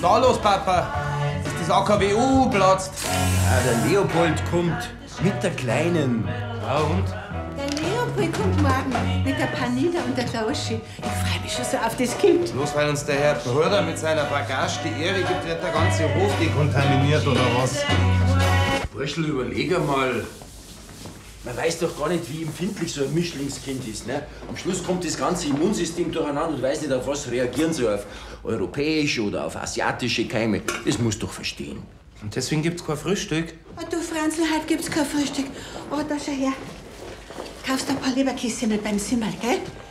da los, Papa? Ist das AKW platzt? Ja, der Leopold kommt mit der Kleinen. Ja, und? Der Leopold kommt morgen mit der Panida und der Lauschi. Ich freue mich schon so auf das Kind. Bloß weil uns der Herr Bruder mit seiner Bagage die Ehre gibt, wird der ganze Hof dekontaminiert, oder was? Burschel, überleg einmal. Man weiß doch gar nicht, wie empfindlich so ein Mischlingskind ist. Ne? Am Schluss kommt das ganze Immunsystem durcheinander und weiß nicht, auf was reagieren soll. Auf europäische oder auf asiatische Keime. Das musst du doch verstehen. Und deswegen gibt's kein Frühstück? Oh, du Franzl, heute gibt's kein Frühstück. Aber da schau her. Kaufst ein paar Leberkäschen beim Simmel, gell?